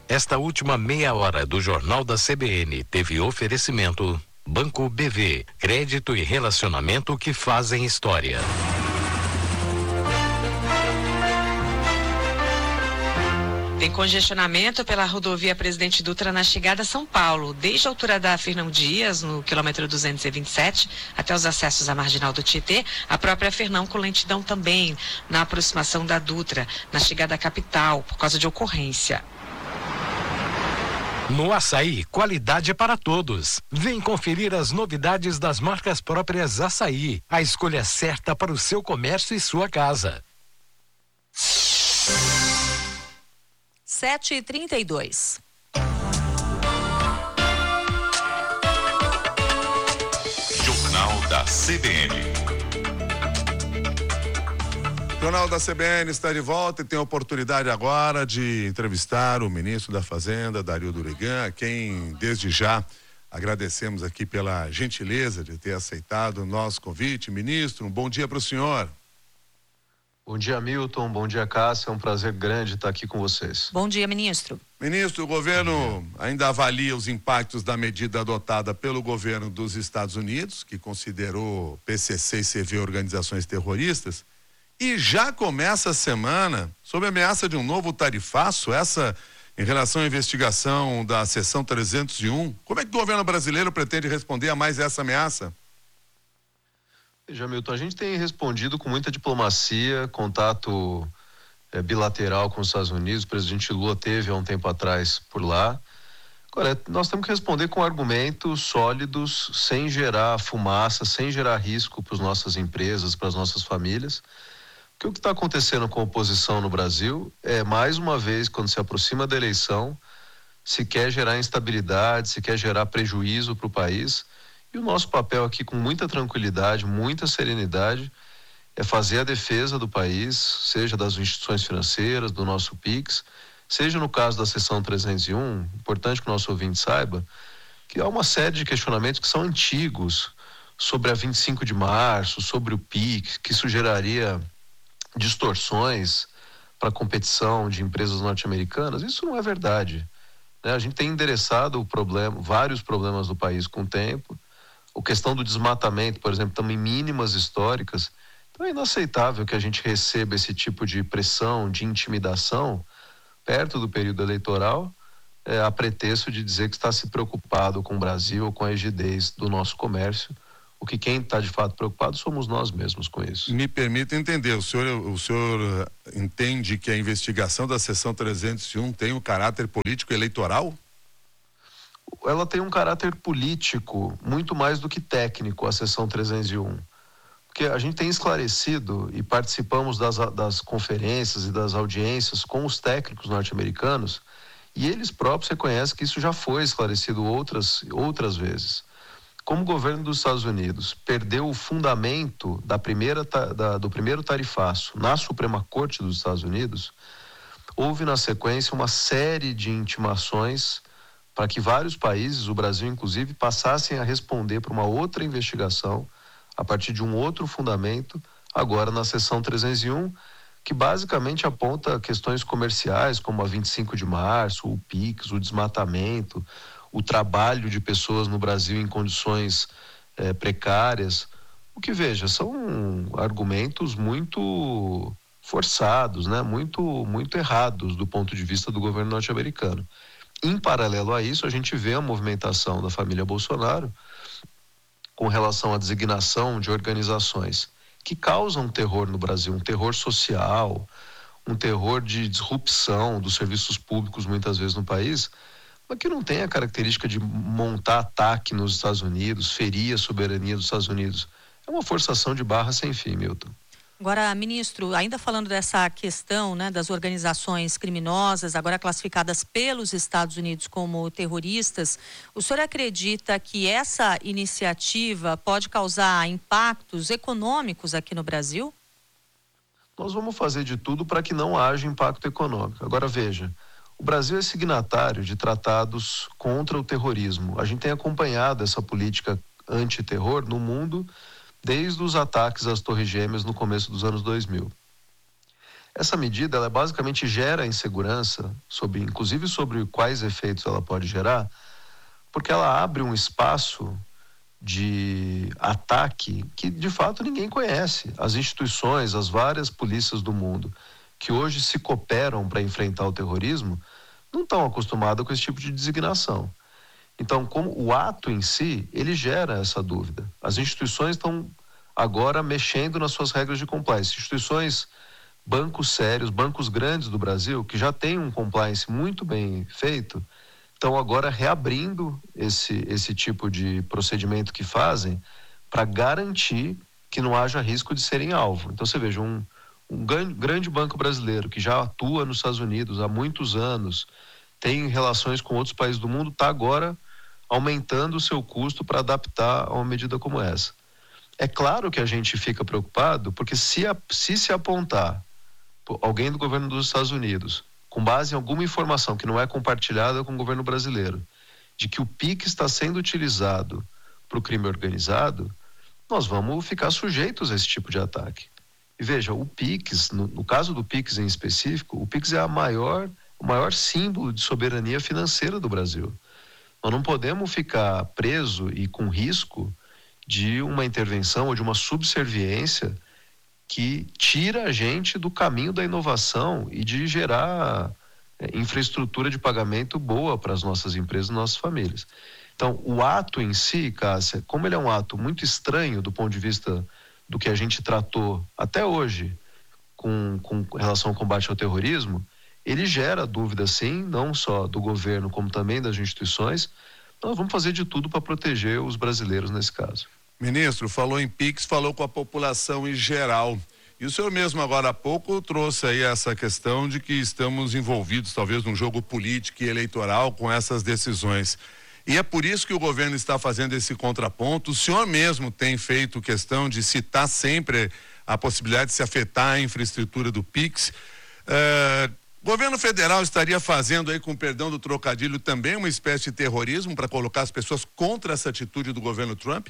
Esta última meia hora do Jornal da CBN teve oferecimento Banco BV, crédito e relacionamento que fazem história. Tem congestionamento pela rodovia Presidente Dutra na chegada a São Paulo, desde a altura da Fernão Dias, no quilômetro 227, até os acessos à Marginal do Tietê. A própria Fernão com lentidão também na aproximação da Dutra, na chegada à capital, por causa de ocorrência. No Açaí, qualidade é para todos. Vem conferir as novidades das marcas próprias Açaí. A escolha certa para o seu comércio e sua casa. 7h32. Jornal da CBN. O Jornal da CBN está de volta e tem a oportunidade agora de entrevistar o ministro da Fazenda, Dario Durigan, a quem desde já agradecemos aqui pela gentileza de ter aceitado o nosso convite. Ministro, um bom dia para o senhor. Bom dia, Milton. Bom dia, Cássia. É um prazer grande estar aqui com vocês. Bom dia, ministro. Ministro, o governo ainda avalia os impactos da medida adotada pelo governo dos Estados Unidos, que considerou PCC e CV organizações terroristas, e já começa a semana sob a ameaça de um novo tarifaço, essa em relação à investigação da seção 301. Como é que o governo brasileiro pretende responder a mais essa ameaça? Veja, Milton, a gente tem respondido com muita diplomacia, contato bilateral com os Estados Unidos. O presidente Lula teve há um tempo atrás por lá. Agora, nós temos que responder com argumentos sólidos, sem gerar fumaça, sem gerar risco para as nossas empresas, para as nossas famílias. Porque o que está acontecendo com a oposição no Brasil é, mais uma vez, quando se aproxima da eleição, se quer gerar instabilidade, se quer gerar prejuízo para o país. E o nosso papel aqui, com muita tranquilidade, muita serenidade, é fazer a defesa do país, seja das instituições financeiras, do nosso PIX, seja no caso da seção 301, importante que o nosso ouvinte saiba, que há uma série de questionamentos que são antigos sobre a 25 de março, sobre o PIX, que isso geraria distorções para a competição de empresas norte-americanas. Isso não é verdade, né? A gente tem endereçado vários problemas do país com o tempo. A questão do desmatamento, por exemplo, também mínimas históricas. Então é inaceitável que a gente receba esse tipo de pressão, de intimidação, perto do período eleitoral, a pretexto de dizer que está se preocupado com o Brasil ou com a rigidez do nosso comércio. O que quem está de fato preocupado somos nós mesmos com isso. Me permita entender, o senhor entende que a investigação da seção 301 tem um caráter político eleitoral? Ela tem um caráter político muito mais do que técnico, a seção 301. Porque a gente tem esclarecido e participamos das conferências e das audiências com os técnicos norte-americanos, e eles próprios reconhecem que isso já foi esclarecido outras vezes. Como o governo dos Estados Unidos perdeu o fundamento do primeiro tarifaço na Suprema Corte dos Estados Unidos, houve na sequência uma série de intimações para que vários países, o Brasil inclusive, passassem a responder para uma outra investigação a partir de um outro fundamento, agora na seção 301, que basicamente aponta questões comerciais como a 25 de março, o PIX, o desmatamento, o trabalho de pessoas no Brasil em condições precárias. O que, veja, são argumentos muito forçados, né? Muito errados do ponto de vista do governo norte-americano. Em paralelo a isso, a gente vê a movimentação da família Bolsonaro com relação à designação de organizações que causam terror no Brasil, um terror social, um terror de disrupção dos serviços públicos muitas vezes no país, mas que não tem a característica de montar ataque nos Estados Unidos, ferir a soberania dos Estados Unidos. É uma forçação de barra sem fim, Milton. Agora, ministro, ainda falando dessa questão, né, das organizações criminosas, agora classificadas pelos Estados Unidos como terroristas, o senhor acredita que essa iniciativa pode causar impactos econômicos aqui no Brasil? Nós vamos fazer de tudo para que não haja impacto econômico. Agora, veja, o Brasil é signatário de tratados contra o terrorismo. A gente tem acompanhado essa política antiterror no mundo desde os ataques às Torres Gêmeas no começo dos anos 2000. Essa medida, ela basicamente gera insegurança, inclusive sobre quais efeitos ela pode gerar, porque ela abre um espaço de ataque que, de fato, ninguém conhece. As instituições, as várias polícias do mundo que hoje se cooperam para enfrentar o terrorismo, não estão acostumadas com esse tipo de designação. Então, como o ato em si, ele gera essa dúvida. As instituições estão agora mexendo nas suas regras de compliance. Instituições, bancos sérios, bancos grandes do Brasil, que já têm um compliance muito bem feito, estão agora reabrindo esse tipo de procedimento que fazem para garantir que não haja risco de serem alvo. Então, você veja, um grande banco brasileiro que já atua nos Estados Unidos há muitos anos, tem relações com outros países do mundo, está agora aumentando o seu custo para adaptar a uma medida como essa. É claro que a gente fica preocupado, porque se apontar alguém do governo dos Estados Unidos, com base em alguma informação que não é compartilhada com o governo brasileiro, de que o PIX está sendo utilizado para o crime organizado, nós vamos ficar sujeitos a esse tipo de ataque. E veja, o PIX, no caso do PIX em específico, o PIX é o maior símbolo de soberania financeira do Brasil. Nós não podemos ficar preso e com risco de uma intervenção ou de uma subserviência que tira a gente do caminho da inovação e de gerar infraestrutura de pagamento boa para as nossas empresas e nossas famílias. Então, o ato em si, Cássia, como ele é um ato muito estranho do ponto de vista do que a gente tratou até hoje com relação ao combate ao terrorismo, ele gera dúvida, sim, não só do governo, como também das instituições. Nós vamos fazer de tudo para proteger os brasileiros nesse caso. Ministro, falou em PIX, falou com a população em geral. E o senhor mesmo agora há pouco trouxe aí essa questão de que estamos envolvidos talvez num jogo político e eleitoral com essas decisões. E é por isso que o governo está fazendo esse contraponto. O senhor mesmo tem feito questão de citar sempre a possibilidade de se afetar a infraestrutura do PIX. O governo federal estaria fazendo aí, com perdão do trocadilho, também uma espécie de terrorismo para colocar as pessoas contra essa atitude do governo Trump?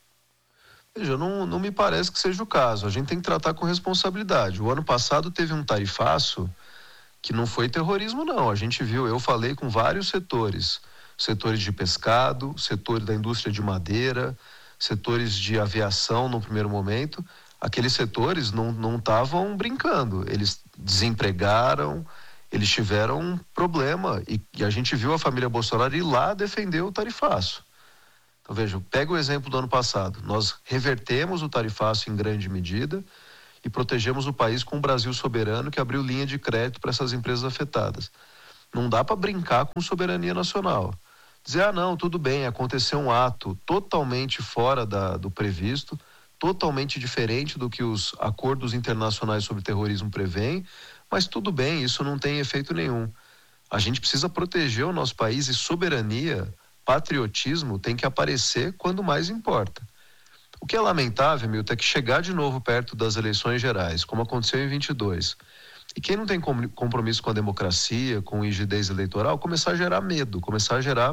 Veja, não me parece que seja o caso. A gente tem que tratar com responsabilidade. O ano passado teve um tarifaço que não foi terrorismo, não. A gente viu, eu falei com vários setores de pescado, setor da indústria de madeira, setores de aviação no primeiro momento. Aqueles setores não estavam brincando. Eles desempregaram, eles tiveram um problema e a gente viu a família Bolsonaro ir lá defender o tarifaço. Então, veja, pega o exemplo do ano passado. Nós revertemos o tarifaço em grande medida e protegemos o país com um Brasil soberano que abriu linha de crédito para essas empresas afetadas. Não dá para brincar com soberania nacional. Dizer, não, tudo bem, aconteceu um ato totalmente fora do previsto, totalmente diferente do que os acordos internacionais sobre terrorismo prevêem, mas tudo bem, isso não tem efeito nenhum. A gente precisa proteger o nosso país e soberania, patriotismo tem que aparecer quando mais importa. O que é lamentável, Milton, é que chegar de novo perto das eleições gerais, como aconteceu em 22, e quem não tem compromisso com a democracia, com rigidez eleitoral, começar a gerar medo, começar a gerar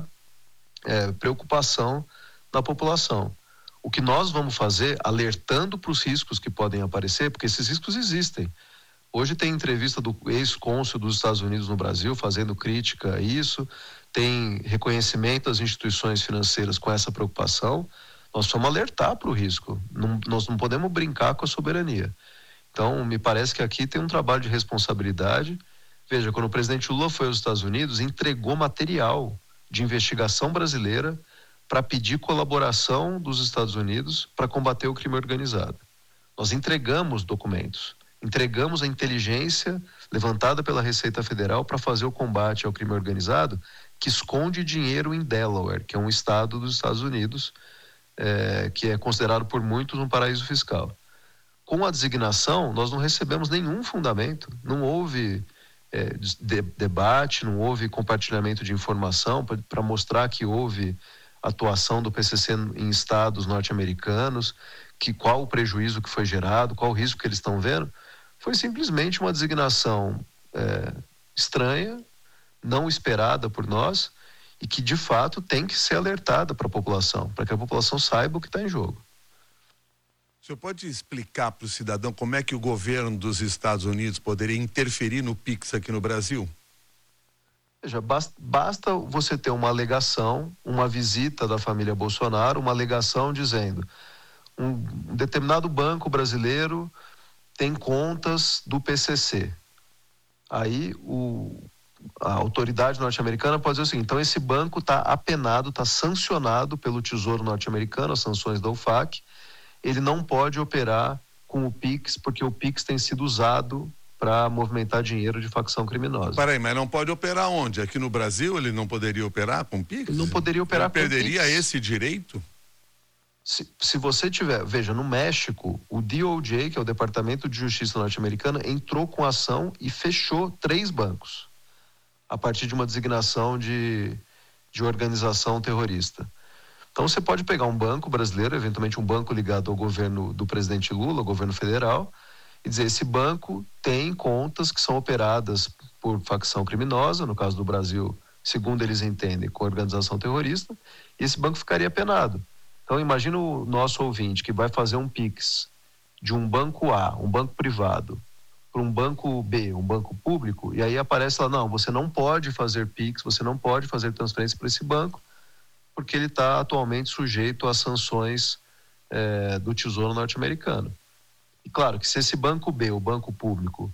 preocupação na população. O que nós vamos fazer, alertando para os riscos que podem aparecer, porque esses riscos existem. Hoje tem entrevista do ex-cônsul dos Estados Unidos no Brasil fazendo crítica a isso, tem reconhecimento das instituições financeiras com essa preocupação. Nós precisamos alertar para o risco, nós não podemos brincar com a soberania. Então, me parece que aqui tem um trabalho de responsabilidade. Veja, quando o presidente Lula foi aos Estados Unidos, entregou material de investigação brasileira para pedir colaboração dos Estados Unidos para combater o crime organizado. Nós entregamos documentos, entregamos a inteligência levantada pela Receita Federal para fazer o combate ao crime organizado, que esconde dinheiro em Delaware, que é um estado dos Estados Unidos, que é considerado por muitos um paraíso fiscal. Com a designação, nós não recebemos nenhum fundamento, não houve debate, não houve compartilhamento de informação para mostrar que houve atuação do PCC em estados norte-americanos, qual o prejuízo que foi gerado, qual o risco que eles estão vendo. Foi simplesmente uma designação estranha, não esperada por nós e que de fato tem que ser alertada para a população, para que a população saiba o que está em jogo. O senhor pode explicar para o cidadão como é que o governo dos Estados Unidos poderia interferir no Pix aqui no Brasil? Veja, basta você ter uma alegação, uma visita da família Bolsonaro, uma alegação dizendo um determinado banco brasileiro tem contas do PCC. Aí a autoridade norte-americana pode dizer o seguinte: então esse banco está apenado, está sancionado pelo Tesouro norte-americano, as sanções da UFAC, ele não pode operar com o Pix, porque o Pix tem sido usado para movimentar dinheiro de facção criminosa. Peraí, mas não pode operar onde? Aqui no Brasil ele não poderia operar com Pix? Ele não poderia operar com Pix. Perderia Pix. esse direito? Se você tiver... Veja, no México, o DOJ, que é o Departamento de Justiça norte-americana, entrou com ação e fechou 3 bancos, a partir de uma designação de organização terrorista. Então você pode pegar um banco brasileiro, eventualmente um banco ligado ao governo do presidente Lula, ao governo federal, e dizer: esse banco tem contas que são operadas por facção criminosa, no caso do Brasil, segundo eles entendem, com organização terrorista, e esse banco ficaria penado. Então imagina o nosso ouvinte que vai fazer um Pix de um banco A, um banco privado, para um banco B, um banco público, e aí aparece lá: não, você não pode fazer Pix, você não pode fazer transferência para esse banco, porque ele está atualmente sujeito às sanções do Tesouro norte-americano. E claro que se esse banco B, o banco público,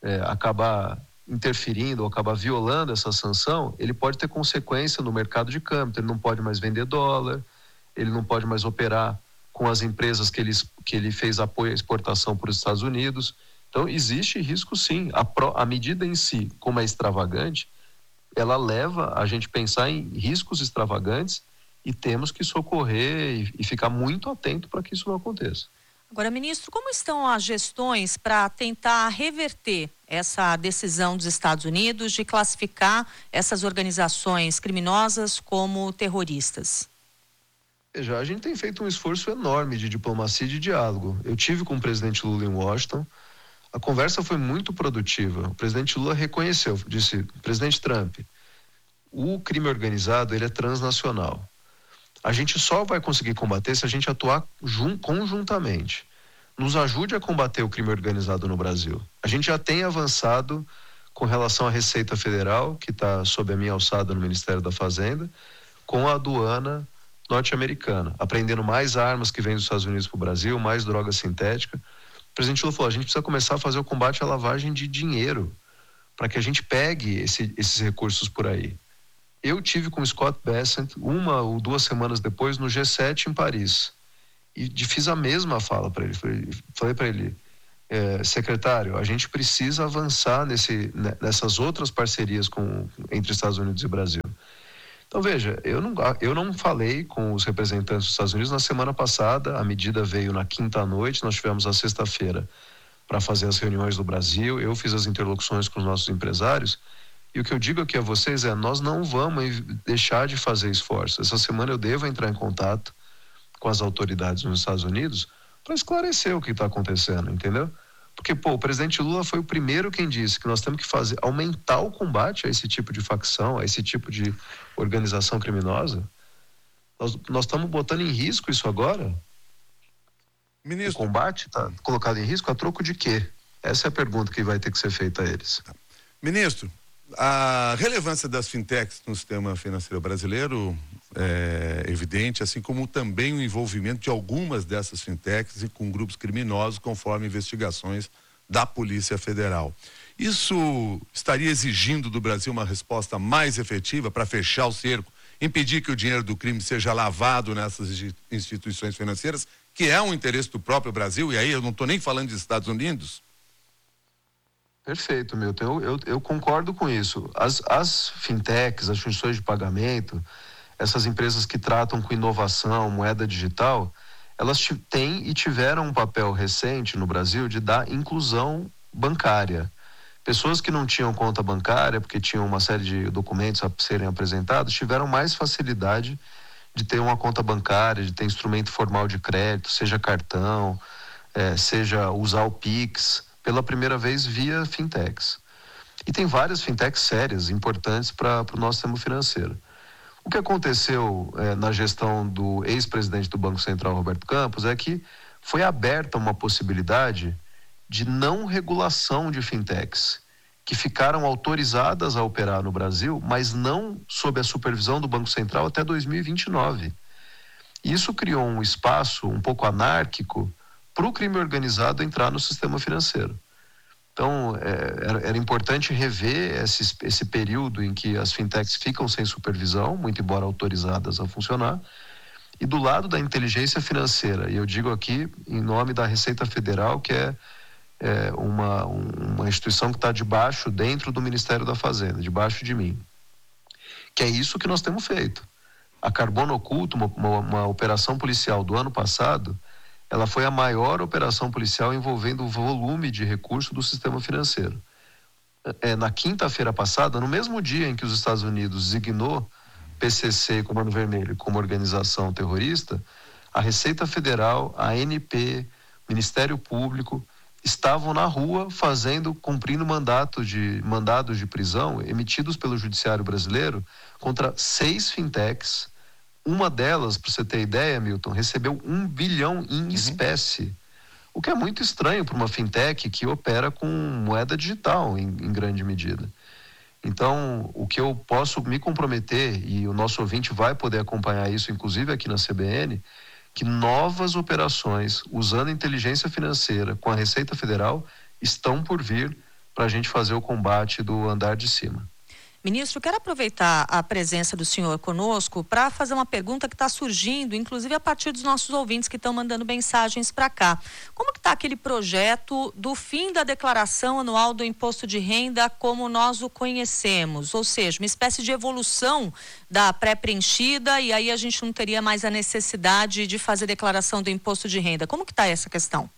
acabar interferindo ou acabar violando essa sanção, ele pode ter consequência no mercado de câmbio. Ele não pode mais vender dólar, ele não pode mais operar com as empresas que ele fez apoio à exportação para os Estados Unidos. Então existe risco sim. A medida em si, como é extravagante, ela leva a gente a pensar em riscos extravagantes, e temos que socorrer e ficar muito atento para que isso não aconteça. Agora, ministro, como estão as gestões para tentar reverter essa decisão dos Estados Unidos de classificar essas organizações criminosas como terroristas? Veja, a gente tem feito um esforço enorme de diplomacia e de diálogo. Eu tive com o presidente Lula em Washington, a conversa foi muito produtiva. O presidente Lula reconheceu, disse: presidente Trump, o crime organizado ele é transnacional. A gente só vai conseguir combater se a gente atuar conjuntamente. Nos ajude a combater o crime organizado no Brasil. A gente já tem avançado com relação à Receita Federal, que está sob a minha alçada no Ministério da Fazenda, com a aduana norte-americana, apreendendo mais armas que vêm dos Estados Unidos para o Brasil, mais droga sintética. O presidente Lula falou: a gente precisa começar a fazer o combate à lavagem de dinheiro, para que a gente pegue esses recursos por aí. Eu tive com o Scott Bessent 1 ou 2 semanas depois no G7 em Paris e fiz a mesma fala para ele. Falei para ele: secretário, a gente precisa avançar nessas outras parcerias entre Estados Unidos e Brasil. Então veja, eu não falei com os representantes dos Estados Unidos na semana passada. A medida veio na quinta à noite, nós tivemos a sexta-feira para fazer as reuniões do Brasil. Eu fiz as interlocuções com os nossos empresários. E o que eu digo aqui a vocês é: nós não vamos deixar de fazer esforços. Essa semana eu devo entrar em contato com as autoridades nos Estados Unidos para esclarecer o que está acontecendo, entendeu? Porque, o presidente Lula foi o primeiro quem disse que nós temos que aumentar o combate a esse tipo de facção, a esse tipo de organização criminosa. Nós estamos botando em risco isso agora? Ministro, o combate está colocado em risco a troco de quê? Essa é a pergunta que vai ter que ser feita a eles. Ministro, a relevância das fintechs no sistema financeiro brasileiro é evidente, assim como também o envolvimento de algumas dessas fintechs e com grupos criminosos, conforme investigações da Polícia Federal. Isso estaria exigindo do Brasil uma resposta mais efetiva para fechar o cerco, impedir que o dinheiro do crime seja lavado nessas instituições financeiras, que é um interesse do próprio Brasil, e aí eu não estou nem falando dos Estados Unidos? Perfeito, Milton. Eu concordo com isso. As fintechs, as instituições de pagamento, essas empresas que tratam com inovação, moeda digital, elas têm e tiveram um papel recente no Brasil de dar inclusão bancária. Pessoas que não tinham conta bancária, porque tinham uma série de documentos a serem apresentados, tiveram mais facilidade de ter uma conta bancária, de ter instrumento formal de crédito, seja cartão, seja usar o Pix, pela primeira vez via fintechs. E tem várias fintechs sérias, importantes para o nosso sistema financeiro. O que aconteceu na gestão do ex-presidente do Banco Central, Roberto Campos, é que foi aberta uma possibilidade de não regulação de fintechs, que ficaram autorizadas a operar no Brasil, mas não sob a supervisão do Banco Central até 2029. Isso criou um espaço um pouco anárquico para o crime organizado entrar no sistema financeiro. Então, era importante rever esse período em que as fintechs ficam sem supervisão, muito embora autorizadas a funcionar, e do lado da inteligência financeira, e eu digo aqui em nome da Receita Federal, que é uma instituição que está dentro do Ministério da Fazenda, debaixo de mim, que é isso que nós temos feito. A Carbono Oculto, uma operação policial do ano passado, ela foi a maior operação policial envolvendo o volume de recursos do sistema financeiro. Na quinta-feira passada, no mesmo dia em que os Estados Unidos designou PCC, Comando Vermelho, como organização terrorista, a Receita Federal, a ANP, Ministério Público, estavam na rua cumprindo mandados de prisão emitidos pelo Judiciário Brasileiro contra 6 fintechs. Uma delas, para você ter ideia, Milton, recebeu 1 bilhão em espécie, o que é muito estranho para uma fintech que opera com moeda digital em grande medida. Então, o que eu posso me comprometer, e o nosso ouvinte vai poder acompanhar isso, inclusive aqui na CBN, que novas operações usando inteligência financeira com a Receita Federal estão por vir para a gente fazer o combate do andar de cima. Ministro, quero aproveitar a presença do senhor conosco para fazer uma pergunta que está surgindo, inclusive a partir dos nossos ouvintes que estão mandando mensagens para cá. Como que está aquele projeto do fim da declaração anual do imposto de renda como nós o conhecemos? Ou seja, uma espécie de evolução da pré-preenchida e aí a gente não teria mais a necessidade de fazer declaração do imposto de renda. Como que está essa questão?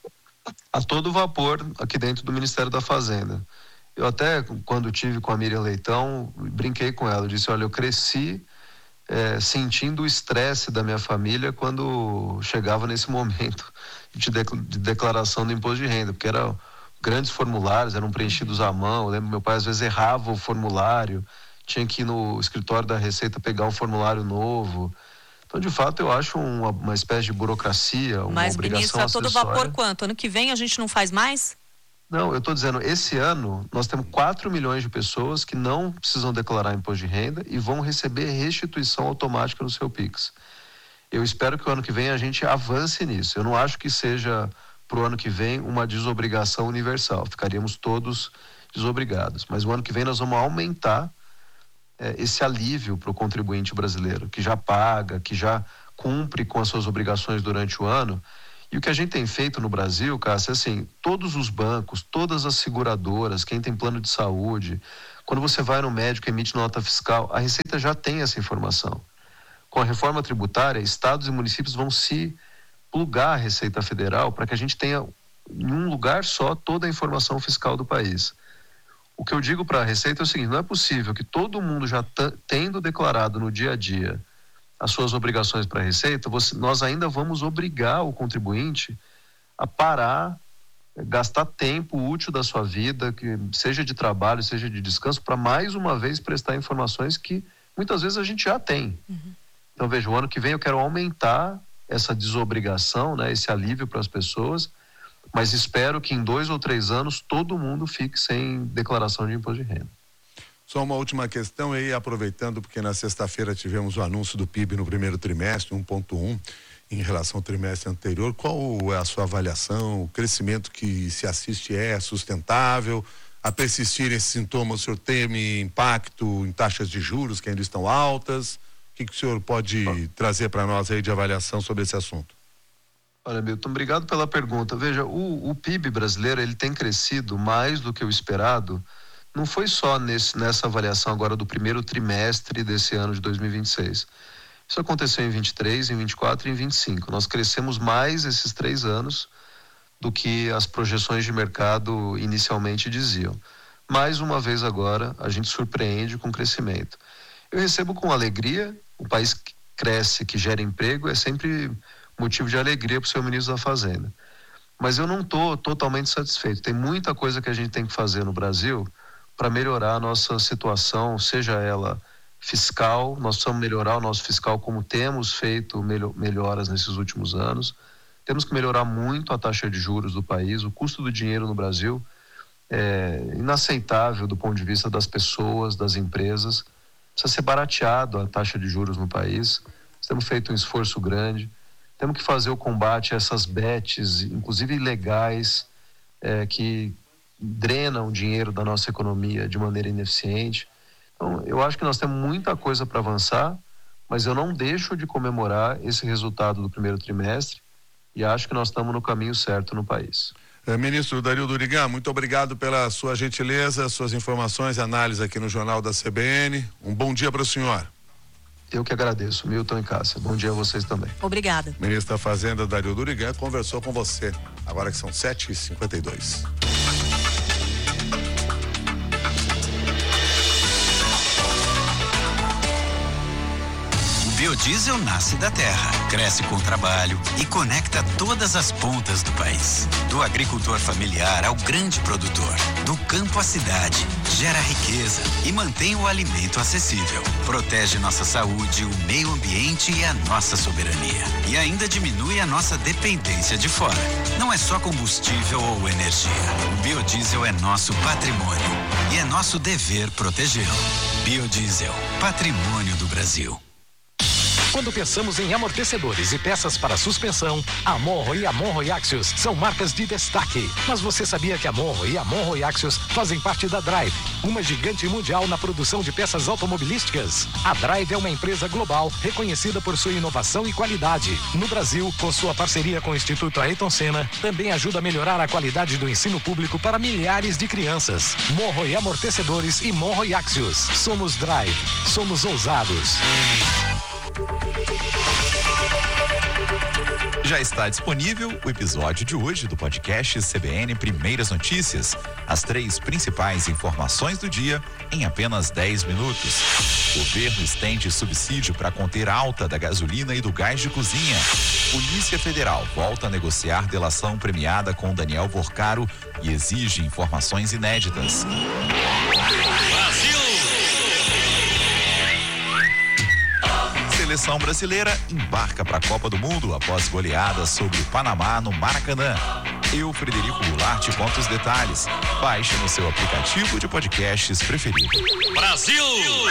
A todo vapor aqui dentro do Ministério da Fazenda. Eu até, quando tive com a Miriam Leitão, brinquei com ela. Eu disse, olha, eu cresci sentindo o estresse da minha família quando chegava nesse momento de declaração do imposto de renda, porque eram grandes formulários, eram preenchidos à mão. Eu lembro que meu pai às vezes errava o formulário, tinha que ir no escritório da Receita pegar um formulário novo. Então, de fato, eu acho uma espécie de burocracia, uma obrigação acessória. Mas, ministro, a todo vapor quanto? Ano que vem a gente não faz mais? Não, eu estou dizendo, esse ano nós temos 4 milhões de pessoas que não precisam declarar imposto de renda e vão receber restituição automática no seu Pix. Eu espero que o ano que vem a gente avance nisso. Eu não acho que seja para o ano que vem uma desobrigação universal. Ficaríamos todos desobrigados. Mas o ano que vem nós vamos aumentar esse alívio para o contribuinte brasileiro, que já paga, que já cumpre com as suas obrigações durante o ano. E o que a gente tem feito no Brasil, Cássia, é assim, todos os bancos, todas as seguradoras, quem tem plano de saúde, quando você vai no médico e emite nota fiscal, a Receita já tem essa informação. Com a reforma tributária, estados e municípios vão se plugar a Receita Federal para que a gente tenha em um lugar só toda a informação fiscal do país. O que eu digo para a Receita é o seguinte, não é possível que todo mundo já tendo declarado no dia a dia as suas obrigações para a Receita, nós ainda vamos obrigar o contribuinte a parar, gastar tempo útil da sua vida, que seja de trabalho, seja de descanso, para mais uma vez prestar informações que muitas vezes a gente já tem. Então, veja, o ano que vem eu quero aumentar essa desobrigação, né, esse alívio para as pessoas, mas espero que em 2 ou 3 anos todo mundo fique sem declaração de imposto de renda. Só uma última questão aí, aproveitando, porque na sexta-feira tivemos o anúncio do PIB no primeiro trimestre, 1,1, em relação ao trimestre anterior. Qual é a sua avaliação? O crescimento que se assiste é sustentável? A persistir esses sintomas, o senhor teme impacto em taxas de juros que ainda estão altas? O que o senhor pode trazer para nós aí de avaliação sobre esse assunto? Olha, Milton, obrigado pela pergunta. Veja, o PIB brasileiro, ele tem crescido mais do que o esperado. Não foi só nessa avaliação agora do primeiro trimestre desse ano de 2026. Isso aconteceu em 23, em 24 e em 25. Nós crescemos mais esses 3 anos do que as projeções de mercado inicialmente diziam. Mais uma vez agora, a gente surpreende com o crescimento. Eu recebo com alegria, o país que cresce, que gera emprego, é sempre motivo de alegria para o seu ministro da Fazenda. Mas eu não estou totalmente satisfeito. Tem muita coisa que a gente tem que fazer no Brasil para melhorar a nossa situação, seja ela fiscal. Nós precisamos melhorar o nosso fiscal como temos feito melhoras nesses últimos anos. Temos que melhorar muito a taxa de juros do país. O custo do dinheiro no Brasil é inaceitável do ponto de vista das pessoas, das empresas. Precisa ser barateado a taxa de juros no país. Temos feito um esforço grande. Temos que fazer o combate a essas bets, inclusive ilegais, que drenam o dinheiro da nossa economia de maneira ineficiente. Então, eu acho que nós temos muita coisa para avançar, mas eu não deixo de comemorar esse resultado do primeiro trimestre e acho que nós estamos no caminho certo no país. Ministro Dario Durigan, muito obrigado pela sua gentileza, suas informações e análise aqui no Jornal da CBN. Um bom dia para o senhor. Eu que agradeço, Milton e Cássia. Bom dia a vocês também. Obrigada. Ministro da Fazenda, Dario Durigan, conversou com você, agora que são 7h52. O biodiesel nasce da terra, cresce com trabalho e conecta todas as pontas do país. Do agricultor familiar ao grande produtor, do campo à cidade, gera riqueza e mantém o alimento acessível. Protege nossa saúde, o meio ambiente e a nossa soberania. E ainda diminui a nossa dependência de fora. Não é só combustível ou energia. O biodiesel é nosso patrimônio e é nosso dever protegê-lo. Biodiesel, patrimônio do Brasil. Quando pensamos em amortecedores e peças para suspensão, a Monro e a Monro e Axios são marcas de destaque. Mas você sabia que a Monro e a Monro e Axios fazem parte da Drive, uma gigante mundial na produção de peças automobilísticas? A Drive é uma empresa global reconhecida por sua inovação e qualidade. No Brasil, com sua parceria com o Instituto Ayrton Senna, também ajuda a melhorar a qualidade do ensino público para milhares de crianças. Monro e Amortecedores e Monro e Axios. Somos Drive. Somos ousados. Já está disponível o episódio de hoje do podcast CBN Primeiras Notícias. As 3 principais informações do dia em apenas 10 minutos. Governo estende subsídio para conter alta da gasolina e do gás de cozinha. Polícia Federal volta a negociar delação premiada com Daniel Porcaro e exige informações inéditas. Seleção brasileira embarca para a Copa do Mundo após goleada sobre o Panamá no Maracanã. Eu, Frederico Goulart, te conto os detalhes. Baixe no seu aplicativo de podcasts preferido. Brasil!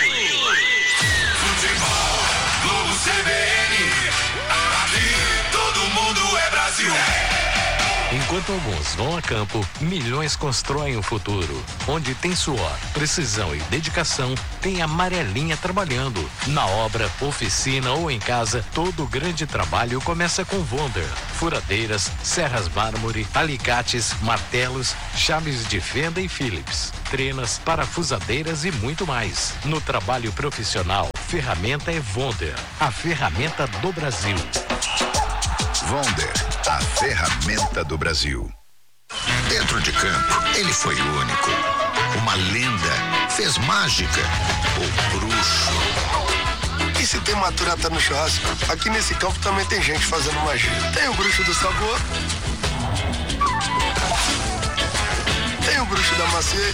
Futebol, Globo CBN, aqui todo mundo é Brasil. Enquanto alguns vão a campo, milhões constroem o futuro. Onde tem suor, precisão e dedicação, tem a Amarelinha trabalhando. Na obra, oficina ou em casa, todo grande trabalho começa com Wonder. Furadeiras, serras mármore, alicates, martelos, chaves de fenda e Phillips. Trenas, parafusadeiras e muito mais. No trabalho profissional, ferramenta é Wonder, a ferramenta do Brasil. Wonder, a ferramenta do Brasil. Dentro de campo, ele foi único. Uma lenda, fez mágica. O bruxo. E se tem maturata no churrasco, aqui nesse campo também tem gente fazendo magia. Tem o bruxo do sabor, tem o bruxo da maciez,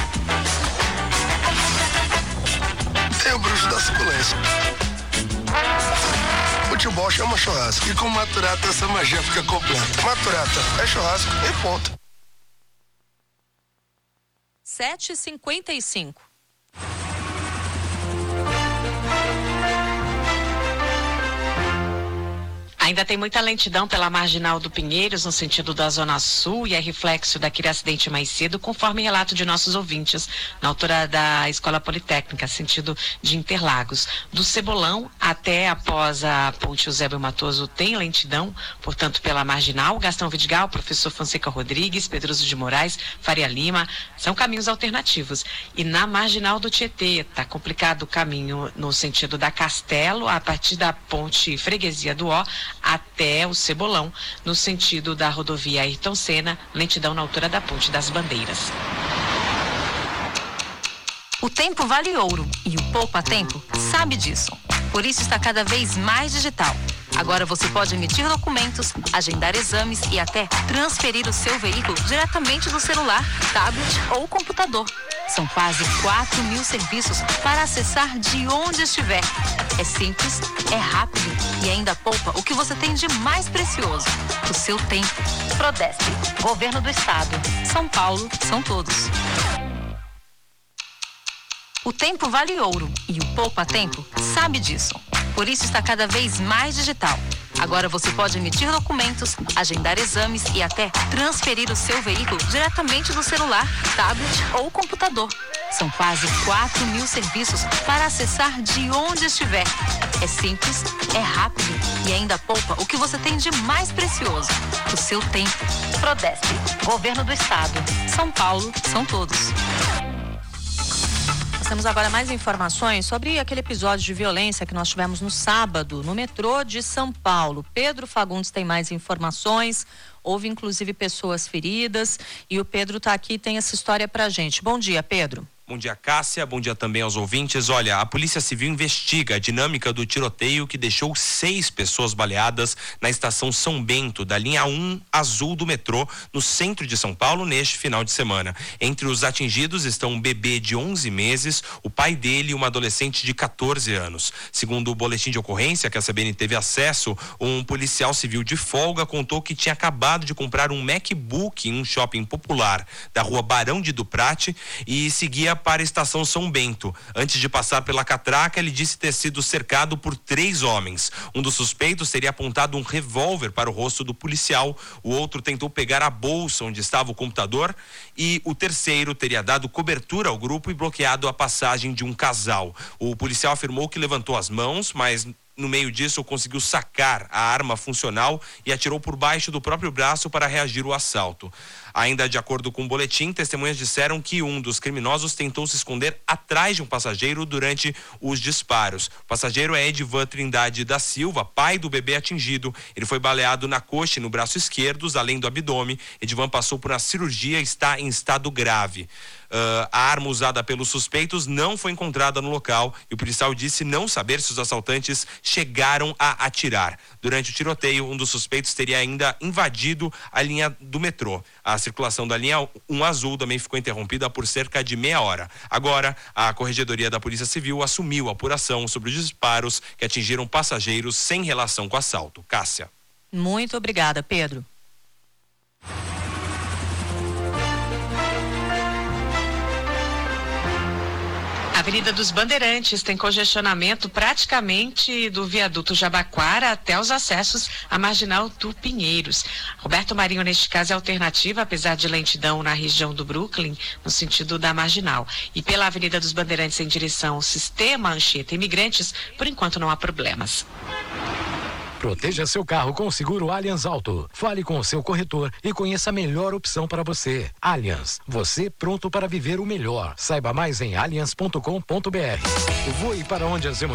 tem o bruxo da suculência. Futebol chama churrasco e com maturata essa magia fica completa. Maturata é churrasco e ponto. 7h55. Ainda tem muita lentidão pela Marginal do Pinheiros, no sentido da Zona Sul, e é reflexo daquele acidente mais cedo, conforme relato de nossos ouvintes, na altura da Escola Politécnica, sentido de Interlagos. Do Cebolão até após a Ponte Eusébio Matoso tem lentidão, portanto, pela Marginal. Gastão Vidigal, Professor Fonseca Rodrigues, Pedroso de Moraes, Faria Lima, são caminhos alternativos. E na Marginal do Tietê, está complicado o caminho no sentido da Castelo, a partir da Ponte Freguesia do Ó, até o Cebolão, no sentido da rodovia Ayrton Senna, lentidão na altura da Ponte das Bandeiras. O tempo vale ouro e o poupa-tempo sabe disso. Por isso está cada vez mais digital. Agora você pode emitir documentos, agendar exames e até transferir o seu veículo diretamente do celular, tablet ou computador, São quase 4.000 serviços para acessar de onde estiver. É simples, é rápido e ainda poupa o que você tem de mais precioso, o seu tempo. Prodesp, Governo do Estado. São Paulo, são todos. O tempo vale ouro e o Poupa Tempo sabe disso. Por isso está cada vez mais digital. Agora você pode emitir documentos, agendar exames e até transferir o seu veículo diretamente do celular, tablet ou computador. São quase 4.000 serviços para acessar de onde estiver. É simples, é rápido e ainda poupa o que você tem de mais precioso, o seu tempo. Prodesp, Governo do Estado. São Paulo, são todos. Temos agora mais informações sobre aquele episódio de violência que nós tivemos no sábado, no metrô de São Paulo. Pedro Fagundes tem mais informações, houve inclusive pessoas feridas e o Pedro está aqui e tem essa história pra gente. Bom dia, Pedro. Bom dia, Cássia. Bom dia também aos ouvintes. Olha, a Polícia Civil investiga a dinâmica do tiroteio que deixou 6 pessoas baleadas na estação São Bento, da linha 1 azul do metrô, no centro de São Paulo, neste final de semana. Entre os atingidos estão um bebê de 11 meses, o pai dele e uma adolescente de 14 anos. Segundo o boletim de ocorrência que a CBN teve acesso, um policial civil de folga contou que tinha acabado de comprar um MacBook em um shopping popular da rua Barão de Duprate e seguia para a estação São Bento. Antes de passar pela catraca, ele disse ter sido cercado por 3 homens. Um dos suspeitos teria apontado um revólver para o rosto do policial, o outro tentou pegar a bolsa onde estava o computador e o terceiro teria dado cobertura ao grupo e bloqueado a passagem de um casal. O policial afirmou que levantou as mãos, mas no meio disso conseguiu sacar a arma funcional e atirou por baixo do próprio braço para reagir ao assalto. Ainda de acordo com o boletim, testemunhas disseram que um dos criminosos tentou se esconder atrás de um passageiro durante os disparos. O passageiro é Edivan Trindade da Silva, pai do bebê atingido. Ele foi baleado na coxa e no braço esquerdos, além do abdômen. Edivan passou por uma cirurgia e está em estado grave. A arma usada pelos suspeitos não foi encontrada no local e o policial disse não saber se os assaltantes chegaram a atirar. Durante o tiroteio, um dos suspeitos teria ainda invadido a linha do metrô. A circulação da linha 1 azul também ficou interrompida por cerca de meia hora. Agora, a Corregedoria da Polícia Civil assumiu a apuração sobre os disparos que atingiram passageiros sem relação com o assalto. Cássia. Muito obrigada, Pedro. A Avenida dos Bandeirantes tem congestionamento praticamente do viaduto Jabaquara até os acessos à Marginal do Pinheiros. Roberto Marinho, neste caso, é alternativa, apesar de lentidão na região do Brooklyn, no sentido da Marginal. E pela Avenida dos Bandeirantes em direção ao Sistema Anchieta Imigrantes, por enquanto não há problemas. Proteja seu carro com o seguro Allianz Auto. Fale com o seu corretor e conheça a melhor opção para você. Allianz, você pronto para viver o melhor. Saiba mais em allianz.com.br. Voe para onde as